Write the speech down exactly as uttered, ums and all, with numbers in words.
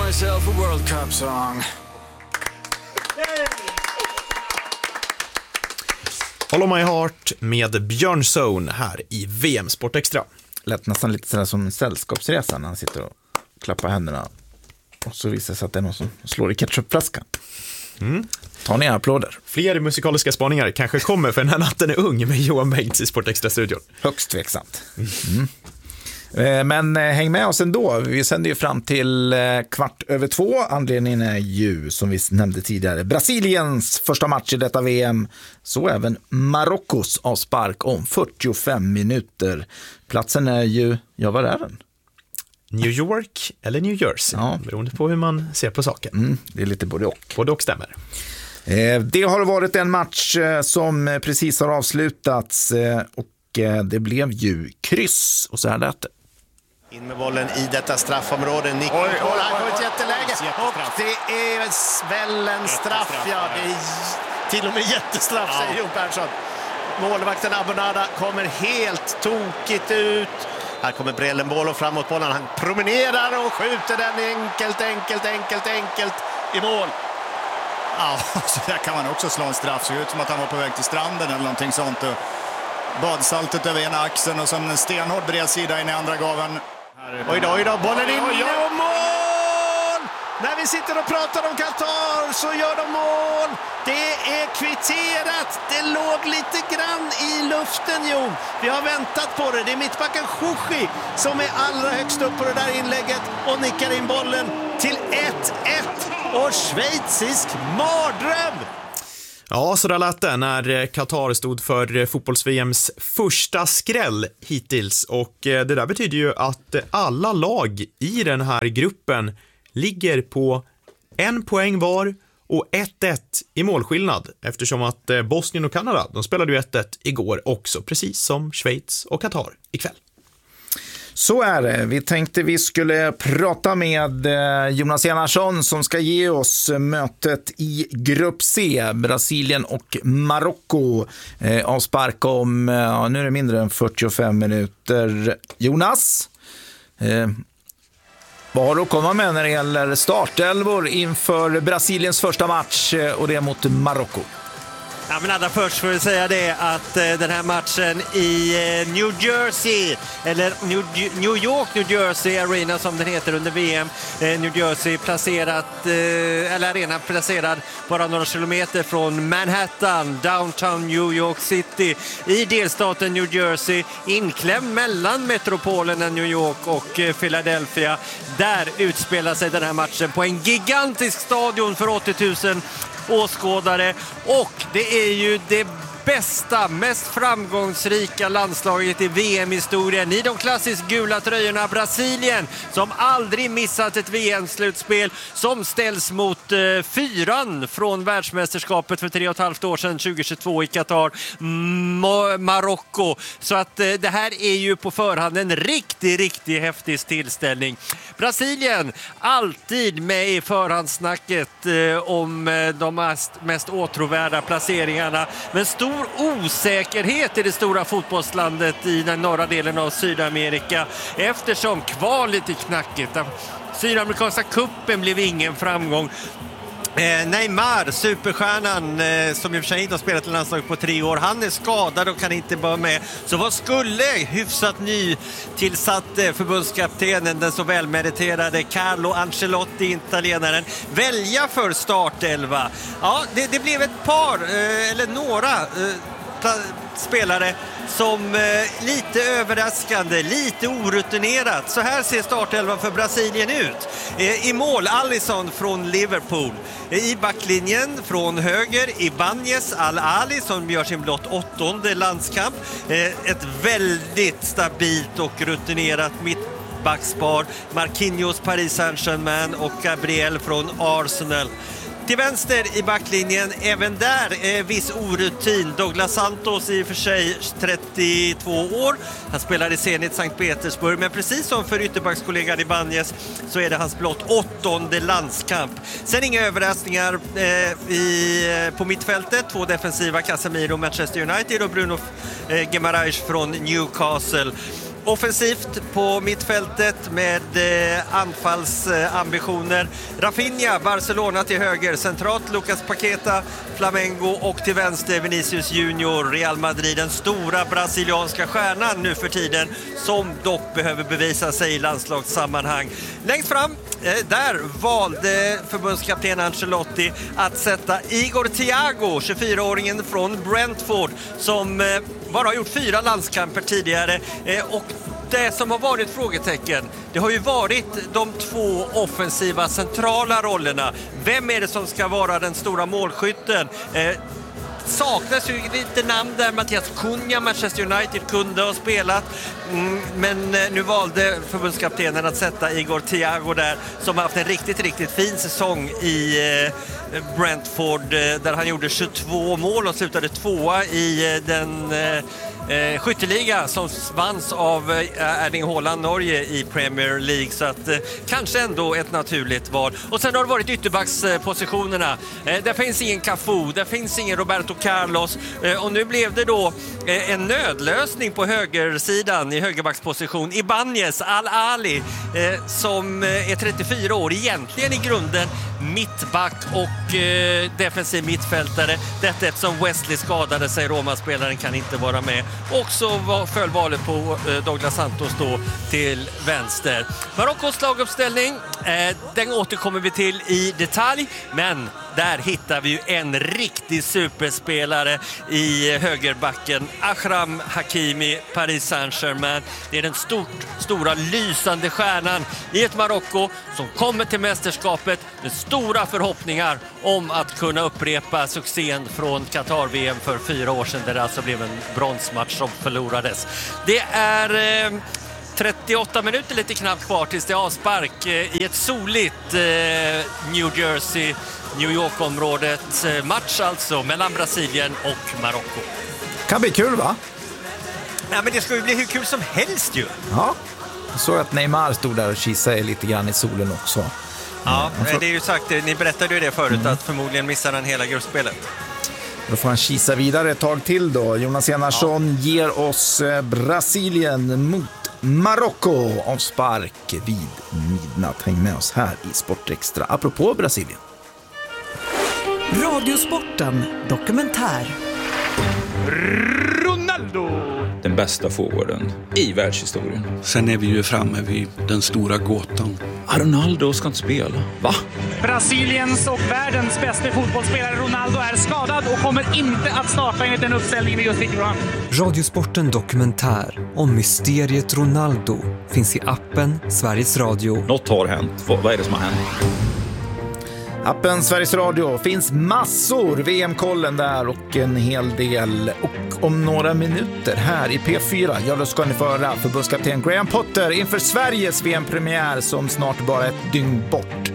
myself a World Cup song. Follow My Heart med Björn Zone här i V M Sport Extra. Lät nästan lite sådär som en sällskapsresa när han sitter och klappar händerna. Och så visar det sig att det är någon som slår i ketchupflaskan. Mm. Ta ner applåder. Fler musikaliska spaningar kanske kommer för den här natten är ung med Johan Bengts i Sport Extra-studion. Högst tveksamt. Mm. Men häng med oss ändå. Vi sänder ju fram till kvart över två. Anledningen är ju, som vi nämnde tidigare, Brasiliens första match i detta V M. Så även Marockos avspark om fyrtiofem minuter. Platsen är ju, ja vad är den? New York eller New Jersey, ja. Beroende på hur man ser på saken. Mm, det är lite både och. Både och stämmer. Det har varit en match som precis har avslutats och det blev ju kryss och så här lät det. In med bollen i detta straffområde. Nick oj, oj, oj, han får ett jätteläge. Och det är väl en straff, ja. Det är till och med jättestraff, ja. Säger Jon Persson. Målvakten Abonada kommer helt tokigt ut. Här kommer Brelenbolo framåt bollen. Han promenerar och skjuter den enkelt, enkelt, enkelt, enkelt i mål. Ja, så där kan man också slå en straff. Så ut som att han var på väg till stranden eller någonting sånt. Badsaltet över ena axeln och som en stenhård bredsida in i andra gaven. Oj då, oj då, bollen in och mål! När vi sitter och pratar om Qatar så gör de mål. Det är kvitterat. Det låg lite grann i luften, Jon. Vi har väntat på det. Det är mittbacken Shushi som är allra högst upp på det där inlägget och nickar in bollen till ett ett. Och schweizisk mardröm! Ja, så där lät det när Qatar stod för fotbolls-V M:s första skräll hittills. Och det där betyder ju att alla lag i den här gruppen ligger på en poäng var och ett ett i målskillnad. Eftersom att Bosnien och Kanada, de spelade ju ett ett igår också, precis som Schweiz och Qatar ikväll. Så är det. Vi tänkte vi skulle prata med Jonas Enarsson som ska ge oss mötet i grupp C. Brasilien och Marocko. Eh, avspark om, ja, nu är det mindre än fyrtiofem minuter. Jonas, eh, vad har du att komma med när det gäller startelvor inför Brasiliens första match och det mot Marocko? Ja, men allra först får jag säga det att eh, den här matchen i eh, New Jersey, eller New, New York, New Jersey Arena som den heter under V M. Eh, New Jersey placerat, eh, eller arena placerad bara några kilometer från Manhattan, downtown New York City, i delstaten New Jersey, inklämd mellan metropolerna New York och eh, Philadelphia. Där utspelar sig den här matchen på en gigantisk stadion för åttio tusen åskådare, och det är ju det bästa, mest framgångsrika landslaget i V M-historien i de klassiskt gula tröjorna. Brasilien, som aldrig missat ett V M-slutspel, som ställs mot eh, fyran från världsmästerskapet för tre och ett halvt år sedan, tjugohundratjugotvå i Qatar, Ma- Marocko. Så att eh, det här är ju på förhand en riktigt, riktigt häftig tillställning. Brasilien, alltid med i förhandssnacket eh, om eh, de mest, mest åtråvärda placeringarna, men stor osäkerhet i det stora fotbollslandet i den norra delen av Sydamerika, eftersom kvalet i knacket. Sydamerikanska kuppen blev ingen framgång. Eh, Neymar, superstjärnan, eh, som i och för sig inte har spelat i landslaget på tre år, han är skadad och kan inte vara med. Så vad skulle hyfsat ny tillsatte förbundskaptenen, den så välmeriterade Carlo Ancelotti, italienaren, välja för startelva? Ja, det, det blev ett par, eh, eller några eh, pla- spelare som eh, lite överraskande, lite orutinerat. Så här ser startelvan för Brasilien ut. Eh, I mål, Alisson från Liverpool. Eh, I backlinjen från höger, Ibanez Al-Ali som gör sin blott åttonde landskamp. Eh, ett väldigt stabilt och rutinerat mittbackspar. Marquinhos, Paris Saint-Germain, och Gabriel från Arsenal. Till vänster i backlinjen, även där eh, viss orutin. Douglas Santos, i och för sig trettiotvå år. Han spelar i Zenit Sankt Petersburg, men precis som för ytterbackskollegan Ibanez så är det hans blott åttonde landskamp. Sen inga överraskningar eh, i, på mittfältet. Två defensiva, Casemiro, Manchester United, och Bruno eh, Guimaraes från Newcastle. offensivt på mittfältet med eh, anfallsambitioner. Rafinha, Barcelona till höger, centralt Lucas Paqueta, Flamengo och till vänster Vinicius Junior, Real Madrid, den stora brasilianska stjärnan nu för tiden som dock behöver bevisa sig i landslagssammanhang. Längst fram, eh, där valde förbundskapten Ancelotti att sätta Igor Thiago, tjugofyraåringen från Brentford, som eh, bara har gjort fyra landskamper tidigare eh, och det som har varit frågetecken, det har ju varit de två offensiva centrala rollerna. Vem är det som ska vara den stora målskytten? Eh, saknas ju lite namn där. Mattias Cunha, Manchester United, kunde ha spelat. Mm, men nu valde förbundskaptenen att sätta Igor Thiago där, som har haft en riktigt, riktigt fin säsong i eh, Brentford, eh, där han gjorde tjugotvå mål och slutade tvåa i eh, den eh, Eh, skytteliga som vanns av eh, Erling Haaland Norge i Premier League, så att eh, kanske ändå ett naturligt val. Och sen har det varit ytterbackspositionerna. Eh, där finns ingen Cafu, där finns ingen Roberto Carlos eh, och nu blev det då eh, en nödlösning på högersidan i högerbacksposition. Ibanez Al-Ali eh, som eh, är trettiofyra år, egentligen i grunden mittback och eh, defensiv mittfältare. Detta eftersom Wesley skadade sig, Roma-spelaren kan inte vara med. Och så var, föll valet på eh, Douglas Santos då till vänster. Marockos laguppställning, eh, den återkommer vi till i detalj, men där hittar vi ju en riktig superspelare i högerbacken. Achraf Hakimi, Paris Saint-Germain. Det är den stort, stora lysande stjärnan i ett Marocko som kommer till mästerskapet med stora förhoppningar om att kunna upprepa succén från Qatar-V M för fyra år sedan, där det alltså blev en bronsmatch som förlorades. Det är eh, trettioåtta minuter lite knappt kvar tills det är avspark eh, i ett soligt eh, New Jersey, New York-området. Eh, match alltså mellan Brasilien och Marocko. Kan bli kul, va? Ja, men det ska ju bli hur kul som helst ju. Ja, jag såg att Neymar stod där och kisade lite grann i solen också. Ja, det är ju sagt, ni berättade ju det förut, mm. att förmodligen missar han hela gruppspelet. Då får han kisa vidare ett tag till då. Jonas Enarsson ja. ger oss Brasilien mot Marocko av spark vid midnatt. Häng med oss här i Sportextra. Apropå Brasilien. Radiosporten dokumentär. Ronaldo! Den bästa forwarden i världshistorien. Sen är vi ju framme vid den stora gåtan. Ronaldo ska inte spela. Va? Brasiliens och världens bästa fotbollsspelare Ronaldo är skadad och kommer inte att starta enligt den uppställningen vi just fick fram. Radiosporten dokumentär om mysteriet Ronaldo finns i appen Sveriges Radio. Något har hänt. Vad är det som har hänt? Appen Sveriges Radio finns massor, V M-kollen där och en hel del. Och om några minuter här i P fyra, ja då ska ni föra förbundskapten Graham Potter inför Sveriges V M-premiär som snart bara är ett dygn bort.